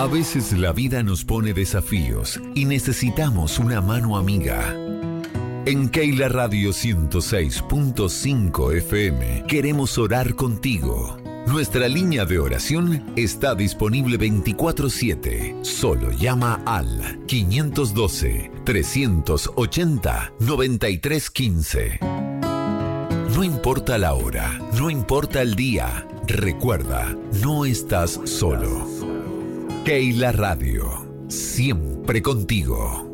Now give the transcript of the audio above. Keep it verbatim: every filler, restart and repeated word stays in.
A veces la vida nos pone desafíos y necesitamos una mano amiga. En Keila Radio ciento seis punto cinco F M queremos orar contigo. Nuestra línea de oración está disponible veinticuatro siete. Solo llama al quinientos doce, trescientos ochenta, noventa y tres quince. No importa la hora, no importa el día. Recuerda, no estás solo. Keila Radio, siempre contigo.